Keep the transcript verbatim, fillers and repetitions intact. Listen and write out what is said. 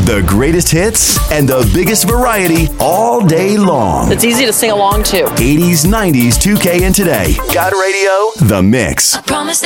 The greatest hits and the biggest variety all day long. It's easy to sing along to. eighties, nineties, two K, and today. God Radio, The Mix. I promise